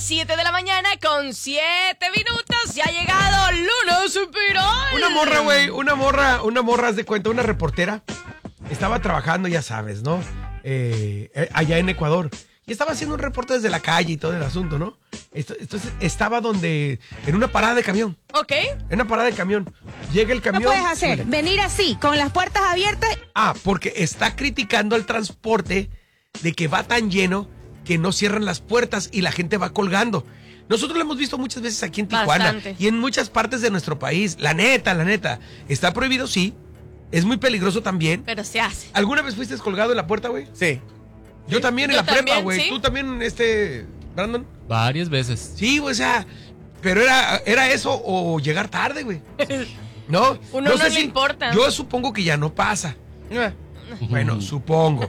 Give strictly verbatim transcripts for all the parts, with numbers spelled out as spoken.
siete de la mañana con siete minutos. Ya ha llegado Luna Supirón. Una morra, güey, una morra, una morra, haz de cuenta, una reportera. Estaba trabajando, ya sabes, ¿no? Eh, eh, allá en Ecuador. Y estaba haciendo un reporte desde la calle y todo el asunto, ¿no? Esto- Entonces estaba donde, en una parada de camión. Ok. En una parada de camión. Llega el ¿Qué camión. puedes hacer? Venir así, con las puertas abiertas. Ah, porque está criticando el transporte de que va tan lleno que no cierran las puertas y la gente va colgando. Nosotros lo hemos visto muchas veces aquí en Tijuana Bastante. y en muchas partes de nuestro país. La neta, la neta. Está prohibido, sí. Es muy peligroso también. Pero se hace. ¿Alguna vez fuiste colgado en la puerta, güey? Sí. Yo también en Yo la prepa, también, güey. ¿sí? ¿Tú también, este, Brandon? Varias veces. Sí, güey, o sea, pero era, era eso o llegar tarde, güey. No, Uno no sé le importa. Yo supongo que ya no pasa. Bueno, supongo.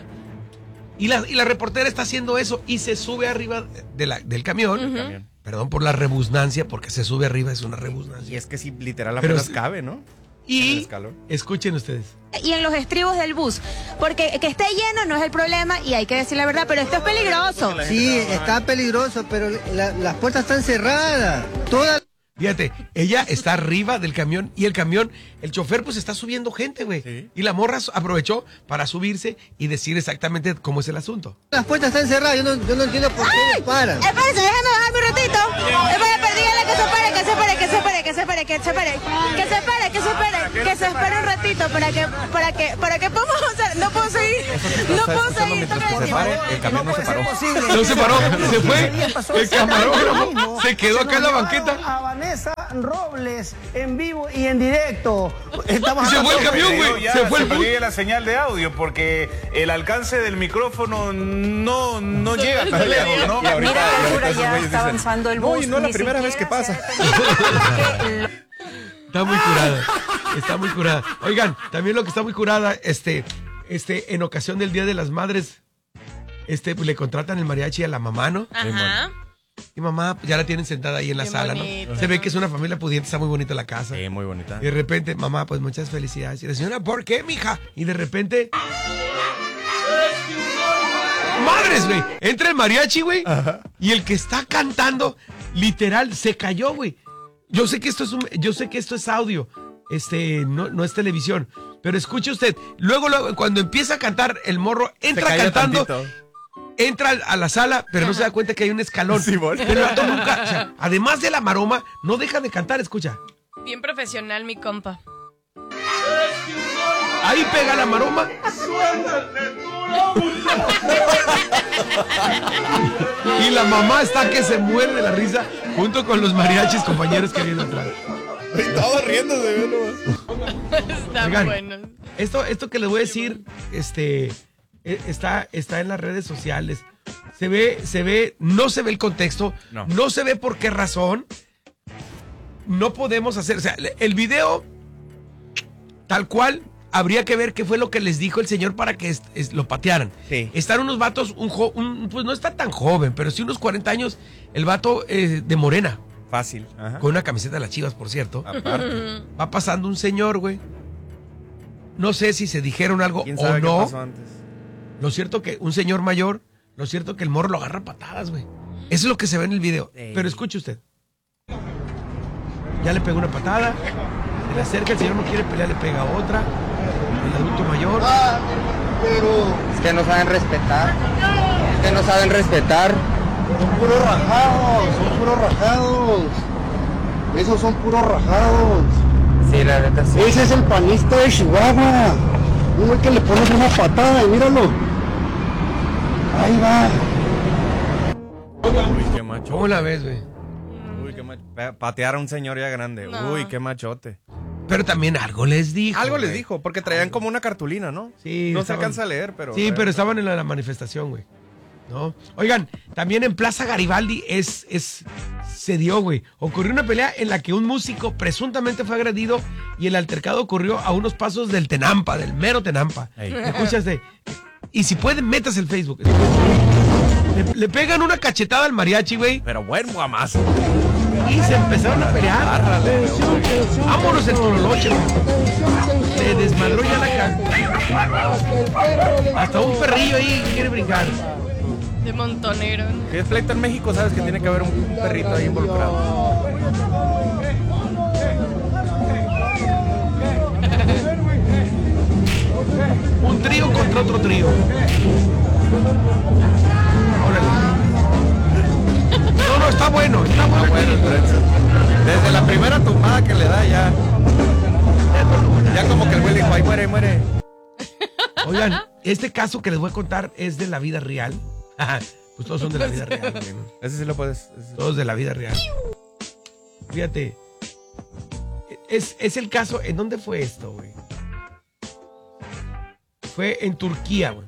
Y la, y la reportera está haciendo eso y se sube arriba de la, del camión. Camión. Perdón por la rebusnancia, porque se sube arriba es una rebusnancia. Y es que sí, literal, Pero apenas sí. cabe, ¿no? El Y escalón. escuchen ustedes. Y en los estribos del bus. Porque que esté lleno no es el problema y hay que decir la verdad, pero esto es peligroso. Sí, está peligroso, pero la- las puertas están cerradas. Todas. Fíjate, ella está arriba del camión y el camión, el chofer pues está subiendo gente, güey. Sí. Y la morra aprovechó para subirse y decir exactamente cómo es el asunto. Las puertas están cerradas, yo no, yo no entiendo por qué no paran. Espérense, déjame bajarme un ratito. Espérense, dígale que se pare, que se pare, que se pare, que se pare, que se pare, que se pare, que se pare, que se espere un ratito para que, para que, para que podamos hacer. No puedo seguir, no puedo seguir. Mientras Tócame se el pare, tiempo. el camión no se paró. No se paró, se fue. El camarógrafo se quedó acá en la banqueta. A Vanessa Robles en vivo y en directo. Estamos Y se fue el camión, güey. Ya Se fue el bus. perdí la señal de audio porque el alcance del micrófono no, no llega tan lejos, ¿no? Y ahorita, Mira, y ahorita Altura, esos ya güeyes está dicen, avanzando el no, bus. y no es la ni primera vez que siquiera pasa. se ha detenido. Está muy curada. Está muy curada. Oigan, también lo que está muy curada, este, este, en ocasión del Día de las Madres, este, pues le contratan el mariachi a la mamá, ¿no? Ajá. Y mamá pues, ya la tienen sentada ahí en la Qué sala, bonito. ¿no? Se ve que es una familia pudiente, está muy bonita la casa. Sí, muy bonita. Y de repente, mamá, pues muchas felicidades. Y la señora, ¿por qué, mija? Y de repente. ¡Madres, güey! Entra el mariachi, güey. Y el que está cantando, literal, se cayó, güey. Yo sé que esto es un, yo sé que esto es audio. Este, no, no es televisión. Pero escuche usted. Luego, luego, cuando empieza a cantar, el morro entra cayó cantando. tantito. Entra a la sala, pero no se da cuenta que hay un escalón. Sí, bol. Pero el vato nunca, o sea, además de la maroma, no deja de cantar, escucha. Bien profesional, mi compa. Ahí pega la maroma. Y la mamá está que se muere de la risa junto con los mariachis compañeros que vienen atrás. Estaba riéndose, güey. Está Oigan, bueno. Esto, esto que les voy a decir, este, eh, está, está en las redes sociales. Se ve, se ve, no se ve el contexto, no. No. se ve por qué razón. No podemos hacer, o sea, el video, tal cual, habría que ver qué fue lo que les dijo el señor para que es, es, lo patearan. Sí. Están unos vatos, un, jo, un pues no está tan joven, pero sí unos cuarenta años, el vato eh, de morena, Fácil. Ajá. con una camiseta de las Chivas, por cierto. Aparte. Va pasando un señor, güey. No sé si se dijeron algo ¿Quién o sabe qué no. pasó antes? Lo cierto que un señor mayor, lo cierto que el morro lo agarra a patadas, güey. Eso es lo que se ve en el video. Ey. Pero escuche usted. Ya le pegó una patada, se le acerca, el señor no quiere pelear, le pega otra. El adulto mayor. Es que no saben respetar. Es que no saben respetar. Son puros rajados, son puros rajados. Esos son puros rajados. Sí, la neta sí. Ese es el panista de Chihuahua. Un güey que le pones una patada y míralo. Ahí va. Uy, qué macho. ¿Cómo la ves, güey? Uy, qué macho. Patear a un señor ya grande. No. Uy, qué machote. Pero también algo les dijo. Algo les güey. dijo, porque traían como una cartulina, ¿no? Sí, No se estaban- alcanza a leer, pero... Sí, pero estaban en la, la manifestación, güey. ¿No? Oigan, también en Plaza Garibaldi es, es, se dio, güey. Ocurrió una pelea en la que un músico presuntamente fue agredido y el altercado ocurrió a unos pasos del Tenampa, del mero Tenampa. Ey. Escuchaste. Y si pueden, métase el Facebook. Le, le pegan una cachetada al mariachi, güey. Pero buen guamazo. Y se empezaron a pelear. Vámonos el tololoche, güey. Se desmadró ya la cara. Hasta un perrillo ahí quiere brincar. De montonero. Si es pleito en México, sabes que tiene que haber un perrito ahí involucrado. Un trío contra otro trío. Órale. No, no, está bueno, está bueno. Ah, bueno, desde la primera tumbada que le da ya. Ya como que el güey le dijo, ay, muere, muere. Oigan, este caso que les voy a contar es de la vida real. Pues todos son de la vida real, güey. Ese sí lo puedes. ese- Todos de la vida real. Fíjate. Es, es el caso. ¿En dónde fue esto, güey? Fue en Turquía, güey.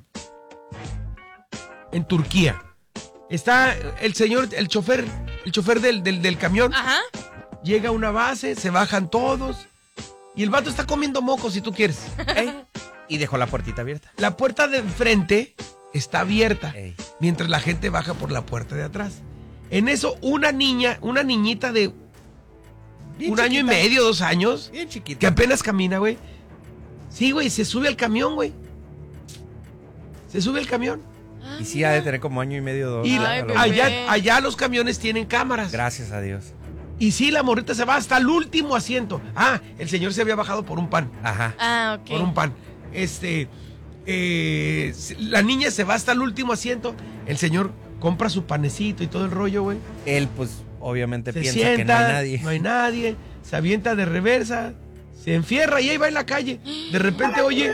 En Turquía. Está el señor, el chofer, el chofer del, del, del camión. Ajá. Llega a una base, se bajan todos. Y el vato está comiendo mocos, si tú quieres. Ey, y dejó la puertita abierta. La puerta de enfrente está abierta. Ey. Mientras la gente baja por la puerta de atrás. En eso, una niña, una niñita de Bien un año y chiquita. medio, dos años, Bien chiquita. que apenas camina, güey. Sí, güey, se sube al camión, güey. Se sube al camión. Y sí ha de tener como año y medio, dos. Y Ay, la- bebé. allá, allá los camiones tienen cámaras. Gracias a Dios. Y sí, la morrita se va hasta el último asiento. Ah, el señor se había bajado por un pan. Ajá. Ah, ok. Por un pan. Este, eh, la niña se va hasta el último asiento. El señor compra su panecito y todo el rollo, güey. Él, pues, obviamente Se piensa sienta, que no hay nadie. no hay nadie, se avienta de reversa, se enfierra y ahí va en la calle. De repente, oye,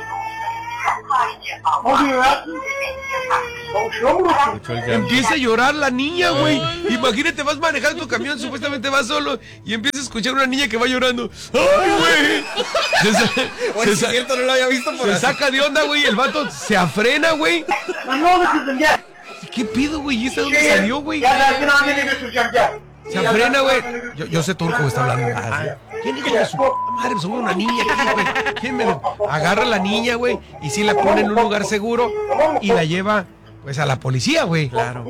Escuchó el llanto. empieza a llorar la niña, güey. Imagínate, vas manejando tu camión, supuestamente vas solo y empiezas a escuchar a una niña que va llorando. ¡Ay, güey! Se, sa- Oye, se si sa- es cierto, no lo había visto por se así. saca de onda, güey. El vato se afrena, güey. ¿Qué pido, güey? ¿Y esta dónde salió, güey? Se afrena, güey. Yo, yo sé turco, está hablando. Ah, ¿quién dijo de su madre? Pues una niña. ¿Qué dijo, güey? ¿Quién me lo- agarra a la niña, güey? Y sí la pone en un lugar seguro y la lleva, pues, a la policía, güey. Claro.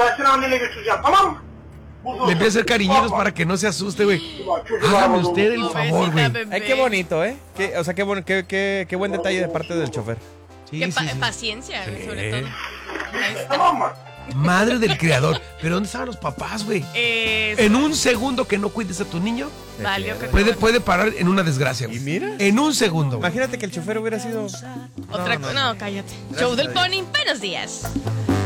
Le empieza a hacer cariñitos para que no se asuste, güey. Hágame usted el favor, güey. Pobrecita, Ay, qué bonito, ¿eh? Qué- o sea, qué, bueno, qué, qué, qué buen detalle de parte del chofer. Sí, Qué pa- sí, sí. paciencia, Sí. sobre todo. Ahí está. Madre del creador. ¿Pero dónde estaban los papás, güey? Eso. En un segundo que no cuides a tu niño, Valió que puede, puede parar en una desgracia, güey. ¿Y mira? En un segundo, güey. Imagínate que el chofer hubiera sido... Otra No, cosa. no, No, cállate. Gracias Show a del Dios. Pony, buenos días.